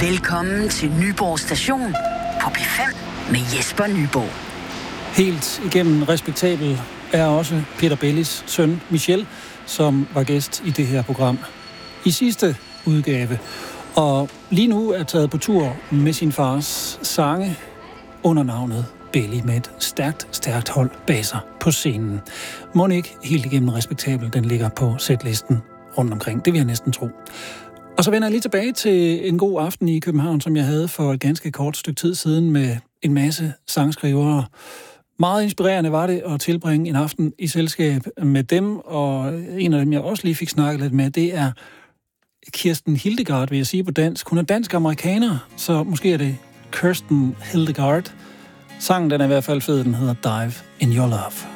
Velkommen til Nyborg Station på P5 med Jesper Nyborg. Helt igennem respektabel er også Peter Bellis søn Michel, som var gæst i det her program i sidste udgave. Og lige nu er taget på tur med sin fars sange under navnet Belli med et stærkt hold bag sig på scenen. Må ikke helt igennem respektabel, den ligger på setlisten rundt omkring. Det vil jeg næsten tro. Og så vender jeg lige tilbage til en god aften i København, som jeg havde for et ganske kort stykke tid siden med en masse sangskrivere. Meget inspirerende var det at tilbringe en aften i selskab med dem, og en af dem, jeg også lige fik snakket lidt med, det er Kirsten Hildegard, vil jeg sige på dansk. Hun er dansk-amerikaner, så måske er det Kirsten Hildegard. Sangen, den er i hvert fald fed, den hedder Dive in Your Love.